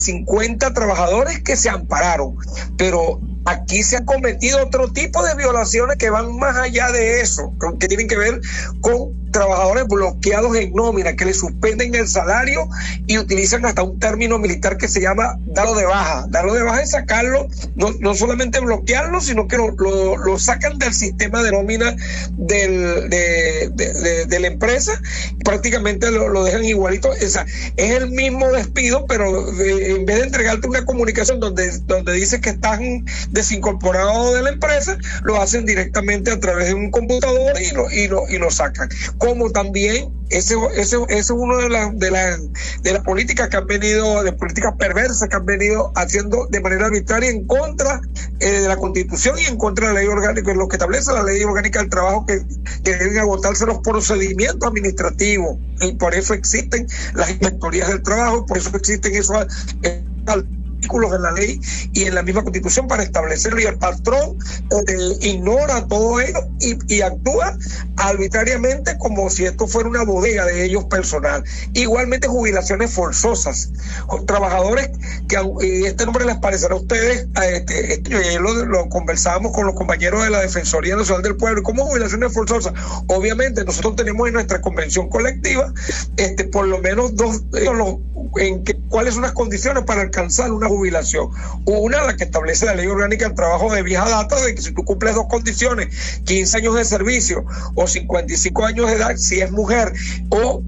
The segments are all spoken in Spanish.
50 trabajadores que se ampararon, pero aquí se han cometido otro tipo de violaciones que van más allá de eso, que tienen que ver con trabajadores bloqueados en nómina, que le suspenden el salario y utilizan hasta un término militar que se llama darlo de baja. Darlo de baja es sacarlo, no solamente bloquearlo, sino que lo sacan del sistema de nómina de la empresa, prácticamente lo dejan igualito. O sea, es el mismo despido, pero en vez de entregarte una comunicación donde dice que están desincorporados de la empresa, lo hacen directamente a través de un computador y lo sacan. Como también ese es uno de las políticas que han venido, de políticas perversas que han venido haciendo de manera arbitraria en contra de la Constitución y en contra de la ley orgánica, lo que establece la ley orgánica del trabajo, que deben agotarse los procedimientos administrativos, y por eso existen las inspectorías del trabajo, por eso existen esos artículos en la ley y en la misma Constitución para establecerlo, y el patrón ignora todo ello y actúa arbitrariamente como si esto fuera una bodega de ellos personal. Igualmente jubilaciones forzosas, trabajadores que, este nombre les parecerá a ustedes, lo conversábamos con los compañeros de la Defensoría Nacional del Pueblo. ¿Cómo jubilaciones forzosas? Obviamente nosotros tenemos en nuestra convención colectiva por lo menos dos cuáles son las condiciones para alcanzar una jubilación. Una, la que establece la ley orgánica del trabajo de vieja data, de que si tú cumples dos condiciones, 15 años de servicio o 55 años de edad si es mujer, o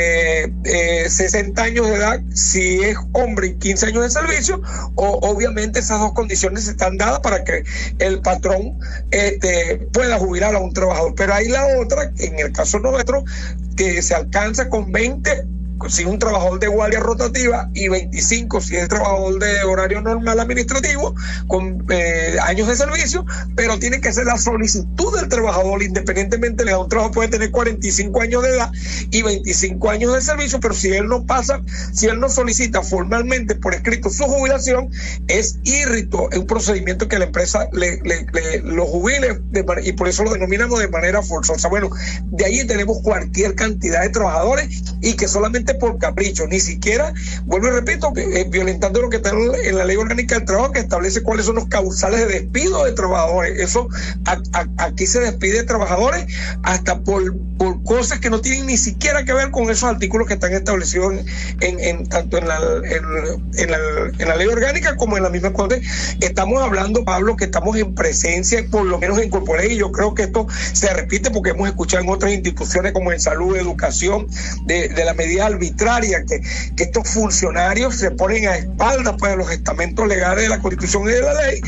60 años de edad si es hombre y 15 años de servicio, obviamente esas dos condiciones están dadas para que el patrón pueda jubilar a un trabajador. Pero hay la otra, en el caso nuestro, que se alcanza con 20 si un trabajador de guardia rotativa y 25 si es trabajador de horario normal administrativo con años de servicio, pero tiene que ser la solicitud del trabajador, independientemente de un trabajo puede tener 45 años de edad y 25 años de servicio, pero si él no solicita formalmente por escrito su jubilación, es írrito, es un procedimiento que la empresa lo jubile, y por eso lo denominamos de manera forzosa. Bueno, de ahí tenemos cualquier cantidad de trabajadores, y que solamente por capricho, ni siquiera, vuelvo y repito, violentando lo que está en la ley orgánica del trabajo, que establece cuáles son los causales de despido de trabajadores. Eso aquí se despide trabajadores hasta por cosas que no tienen ni siquiera que ver con esos artículos que están establecidos tanto en la ley orgánica como en la misma corte. Estamos hablando, Pablo, que estamos en presencia, por lo menos en Corporey, y yo creo que esto se repite porque hemos escuchado en otras instituciones como en salud, educación, de la medida arbitraria que estos funcionarios se ponen a espaldas pues, de los estamentos legales de la Constitución y de la ley,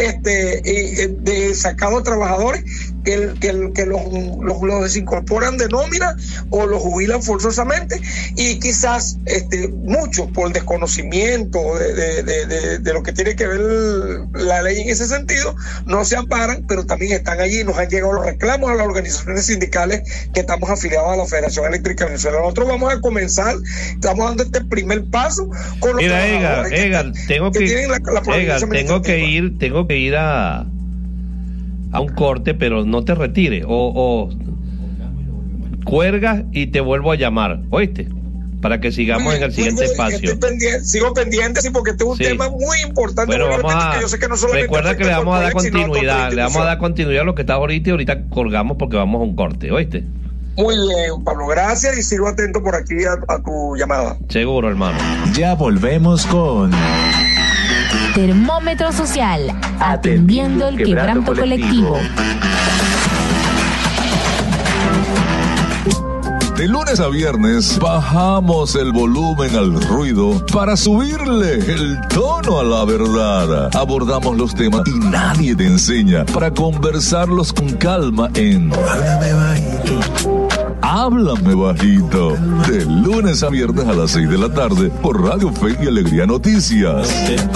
de sacados trabajadores que los desincorporan de nómina o los jubilan forzosamente, y quizás muchos por desconocimiento de lo que tiene que ver la ley en ese sentido no se amparan, pero también están allí. Nos han llegado los reclamos a las organizaciones sindicales que estamos afiliados a la Federación Eléctrica Venezolana. Nosotros vamos a comenzar, estamos dando este primer paso con los trabajadores tengo que ir a un corte, pero no te retires o cuelgas y te vuelvo a llamar, ¿oíste? Para que sigamos en el siguiente espacio. Sigo pendiente, sí, porque este es un tema muy importante. Bueno, que yo sé que no solamente recuerda que le vamos a dar continuidad a lo que está ahorita, y ahorita colgamos porque vamos a un corte, ¿oíste? Muy bien, Pablo, gracias, y sigo atento por aquí a tu llamada. Seguro, hermano. Ya volvemos con Termómetro Social, atendiendo el quebranto colectivo. De lunes a viernes bajamos el volumen al ruido para subirle el tono a la verdad. Abordamos los temas y nadie te enseña, para conversarlos con calma en Háblame Bajito. Háblame Bajito. De lunes a viernes a las 6 de la tarde por Radio Fe y Alegría Noticias.